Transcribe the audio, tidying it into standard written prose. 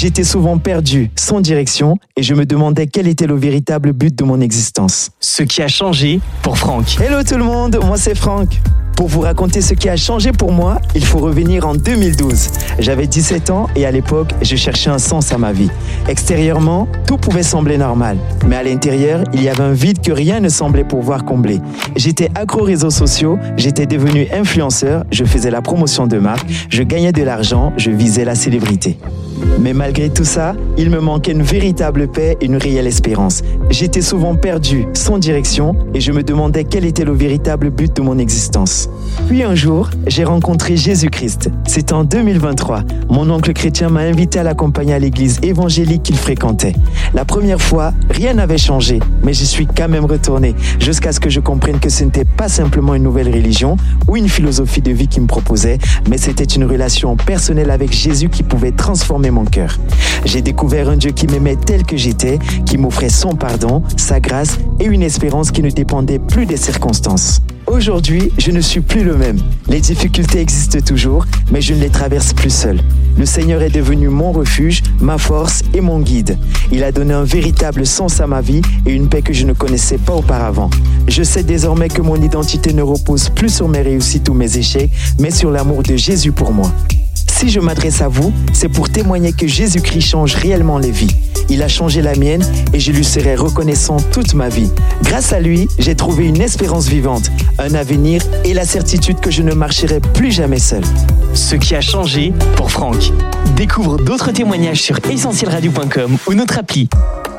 J'étais souvent perdu, sans direction, et je me demandais quel était le véritable but de mon existence. Ce qui a changé pour Franck. Hello tout le monde, moi c'est Franck. Pour vous raconter ce qui a changé pour moi, il faut revenir en 2012. J'avais 17 ans et à l'époque, je cherchais un sens à ma vie. Extérieurement, tout pouvait sembler normal. Mais à l'intérieur, il y avait un vide que rien ne semblait pouvoir combler. J'étais accro aux réseaux sociaux, j'étais devenu influenceur, je faisais la promotion de marques, je gagnais de l'argent, je visais la célébrité. Mais malgré tout ça, il me manquait une véritable paix et une réelle espérance. J'étais souvent perdu, sans direction, et je me demandais quel était le véritable but de mon existence. Puis un jour, j'ai rencontré Jésus-Christ. C'était en 2023. Mon oncle chrétien m'a invité à l'accompagner à l'église évangélique qu'il fréquentait. La première fois, rien n'avait changé, mais j'y suis quand même retourné, jusqu'à ce que je comprenne que ce n'était pas simplement une nouvelle religion ou une philosophie de vie qu'il me proposait, mais c'était une relation personnelle avec Jésus qui pouvait transformer mon cœur. J'ai découvert un Dieu qui m'aimait tel que j'étais, qui m'offrait son pardon, sa grâce et une espérance qui ne dépendait plus des circonstances. Aujourd'hui, je ne suis plus le même. Les difficultés existent toujours, mais je ne les traverse plus seul. Le Seigneur est devenu mon refuge, ma force et mon guide. Il a donné un véritable sens à ma vie et une paix que je ne connaissais pas auparavant. Je sais désormais que mon identité ne repose plus sur mes réussites ou mes échecs, mais sur l'amour de Jésus pour moi. Si je m'adresse à vous, c'est pour témoigner que Jésus-Christ change réellement les vies. Il a changé la mienne et je lui serai reconnaissant toute ma vie. Grâce à lui, j'ai trouvé une espérance vivante, un avenir et la certitude que je ne marcherai plus jamais seul. Ce qui a changé pour Franck. Découvre d'autres témoignages sur essentielradio.com ou notre appli.